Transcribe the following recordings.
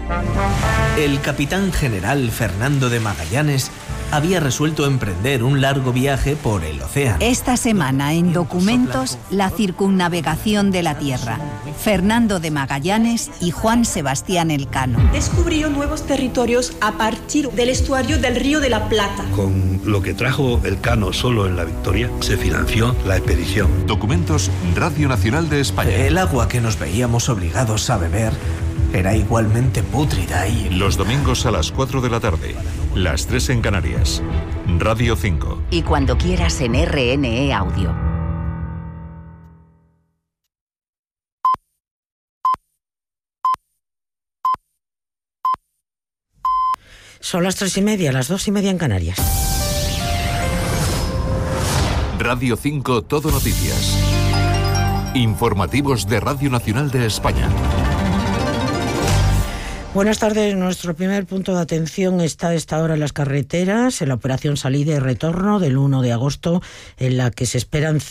El capitán general Fernando de Magallanes había resuelto emprender un largo viaje por el océano. Esta semana en Documentos, la circunnavegación de la Tierra. Fernando de Magallanes y Juan Sebastián Elcano. Descubrió nuevos territorios a partir del estuario del Río de la Plata. Con lo que trajo Elcano solo en la Victoria, se financió la expedición. Documentos, Radio Nacional de España. El agua que nos veíamos obligados a beber era igualmente pútrida y... Los domingos a las 4 de la tarde, las 3 en Canarias. Radio 5. Y cuando quieras en RNE Audio. Son las 3:30, las 2:30 en Canarias. Radio 5 Todo Noticias. Informativos de Radio Nacional de España. Buenas tardes. Nuestro primer punto de atención está a esta hora en las carreteras, en la operación salida y retorno del 1 de agosto, en la que se esperan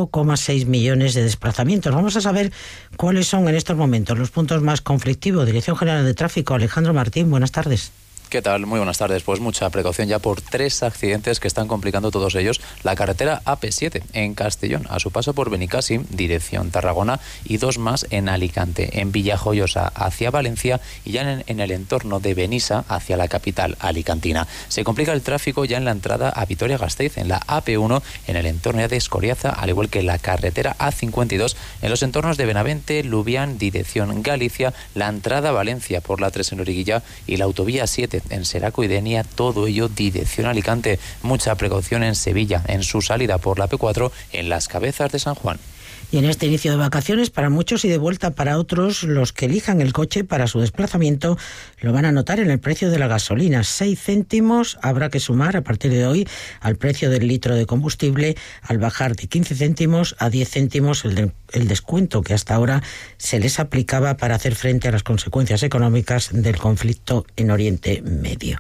5,6 millones de desplazamientos. Vamos a saber cuáles son en estos momentos los puntos más conflictivos. Dirección General de Tráfico, Alejandro Martín, buenas tardes. ¿Qué tal? Muy buenas tardes. Pues mucha precaución ya por 3 accidentes que están complicando todos ellos la carretera AP7 en Castellón, a su paso por Benicàssim, dirección Tarragona, y 2 más en Alicante, en Villajoyosa hacia Valencia y ya en el entorno de Benissa hacia la capital alicantina. Se complica el tráfico ya en la entrada a Vitoria-Gasteiz, en la AP1, en el entorno de Escoriaza, al igual que la carretera A52 en los entornos de Benavente, Lubián, dirección Galicia, la entrada a Valencia por la 3 en Origuilla y la autovía 7 en Seraco y Denia, todo ello dirección Alicante. Mucha precaución en Sevilla, en su salida por la P4 en las Cabezas de San Juan. Y en este inicio de vacaciones, para muchos y de vuelta para otros, los que elijan el coche para su desplazamiento lo van a notar en el precio de la gasolina. 6 céntimos habrá que sumar a partir de hoy al precio del litro de combustible, al bajar de 15 céntimos a 10 céntimos el descuento que hasta ahora se les aplicaba para hacer frente a las consecuencias económicas del conflicto en Oriente Medio.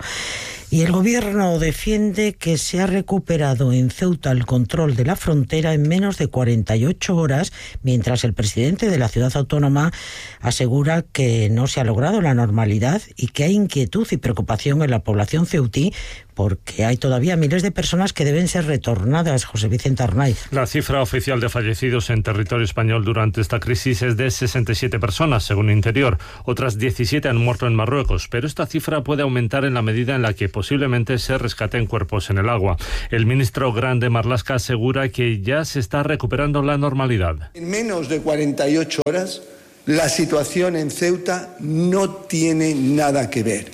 Y el Gobierno defiende que se ha recuperado en Ceuta el control de la frontera en menos de 48 horas, mientras el presidente de la ciudad autónoma asegura que no se ha logrado la normalidad y que hay inquietud y preocupación en la población ceutí porque hay todavía miles de personas que deben ser retornadas. José Vicente Arnaiz. La cifra oficial de fallecidos en territorio español durante esta crisis es de 67 personas, según Interior. Otras 17 han muerto en Marruecos, pero esta cifra puede aumentar en la medida en la que posiblemente se rescaten cuerpos en el agua. El ministro Grande Marlaska asegura que ya se está recuperando la normalidad. En menos de 48 horas, la situación en Ceuta no tiene nada que ver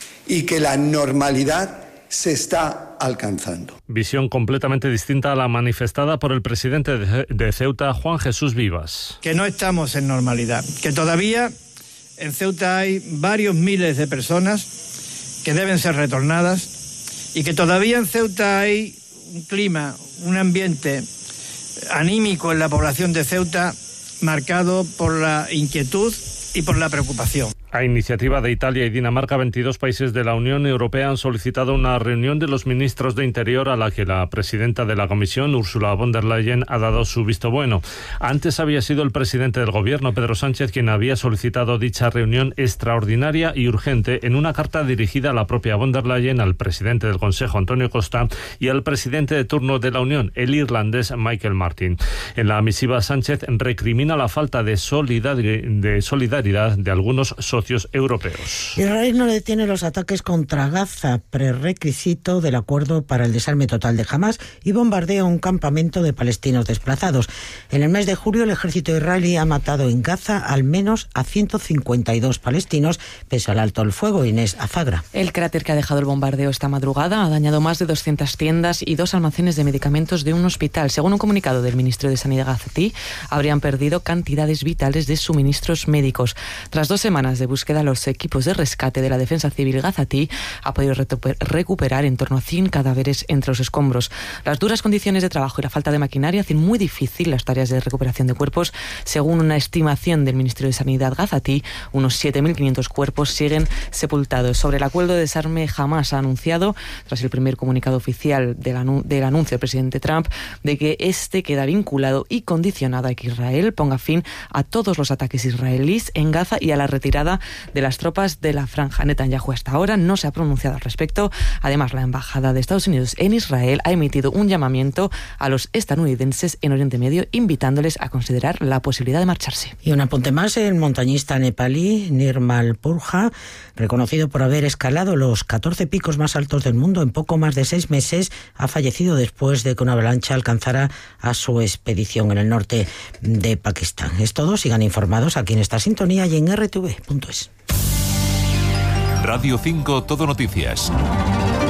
y que la normalidad se está alcanzando. Visión completamente distinta a la manifestada por el presidente de Ceuta, Juan Jesús Vivas. Que no estamos en normalidad, que todavía en Ceuta hay varios miles de personas que deben ser retornadas y que todavía en Ceuta hay un clima, un ambiente anímico en la población de Ceuta marcado por la inquietud y por la preocupación. A iniciativa de Italia y Dinamarca, 22 países de la Unión Europea han solicitado una reunión de los ministros de Interior a la que la presidenta de la Comisión, Ursula von der Leyen, ha dado su visto bueno. Antes había sido el presidente del Gobierno, Pedro Sánchez, quien había solicitado dicha reunión extraordinaria y urgente en una carta dirigida a la propia von der Leyen, al presidente del Consejo, Antonio Costa, y al presidente de turno de la Unión, el irlandés Michael Martin. En la misiva, Sánchez recrimina la falta de solidaridad de algunos socios europeos. Israel no detiene los ataques contra Gaza, prerequisito del acuerdo para el desarme total de Hamás, y bombardea un campamento de palestinos desplazados. En el mes de julio, el ejército israelí ha matado en Gaza al menos a 152 palestinos, pese al alto el fuego. Inés Azagra. El cráter que ha dejado el bombardeo esta madrugada ha dañado más de 200 tiendas y 2 almacenes de medicamentos de un hospital. Según un comunicado del Ministerio de Sanidad gazatí, habrían perdido cantidades vitales de suministros médicos. Tras 2 semanas de búsqueda, los equipos de rescate de la Defensa Civil gazatí han podido recuperar en torno a 100 cadáveres entre los escombros. Las duras condiciones de trabajo y la falta de maquinaria hacen muy difícil las tareas de recuperación de cuerpos. Según una estimación del Ministerio de Sanidad gazatí, unos 7.500 cuerpos siguen sepultados. Sobre el acuerdo de desarme, Hamás ha anunciado, tras el primer comunicado oficial del anuncio del presidente Trump, de que este queda vinculado y condicionado a que Israel ponga fin a todos los ataques israelíes en Gaza y a la retirada retirada de las tropas de la franja. Netanyahu hasta ahora no se ha pronunciado al respecto. Además, la Embajada de Estados Unidos en Israel ha emitido un llamamiento a los estadounidenses en Oriente Medio, invitándoles a considerar la posibilidad de marcharse. Y un apunte más: el montañista nepalí Nirmal Purja, reconocido por haber escalado los 14 picos más altos del mundo en poco más de 6 meses, ha fallecido después de que una avalancha alcanzara a su expedición en el norte de Pakistán. Es todo, sigan informados aquí en esta sintonía y en rtv.es. Radio 5 Todo Noticias.